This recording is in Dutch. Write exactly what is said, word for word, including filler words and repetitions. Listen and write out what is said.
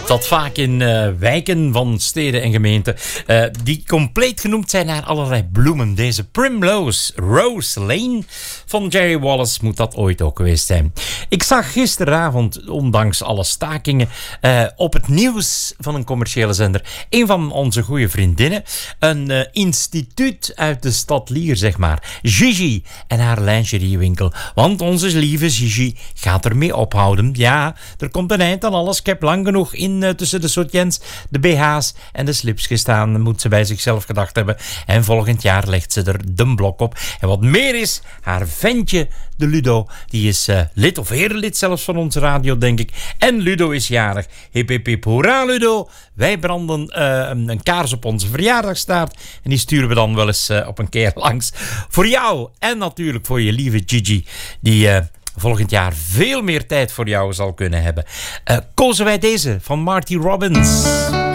ziet dat vaak in uh, wijken van steden en gemeenten. Uh, die compleet genoemd zijn naar allerlei bloemen. Deze Primrose Rose Lane van Jerry Wallace moet dat ooit ook geweest zijn. Ik zag gisteravond, ondanks alle stakingen, uh, op het nieuws van een commerciële zender, een van onze goede vriendinnen, een uh, instituut uit de stad Lier, zeg maar. Gigi en haar lingeriewinkel. Want onze lieve Gigi gaat ermee ophouden. Ja, er komt een eind aan alles. Ik heb lang genoeg in uh, tussen de sautjens, de B H's en de slips gestaan, moet ze bij zichzelf gedacht hebben. En volgend jaar legt ze er de blok op. En wat meer is, haar ventje, de Ludo, die is uh, lid of erelid zelfs van onze radio, denk ik. En Ludo is jarig. Hip hip hip, hoera Ludo. Wij branden uh, een, een kaars op onze verjaardagstaart en die sturen we dan wel eens uh, op een keer langs. Voor jou en natuurlijk voor je lieve Gigi, die Uh, volgend jaar veel meer tijd voor jou zal kunnen hebben. Uh, kozen wij deze van Marty Robbins.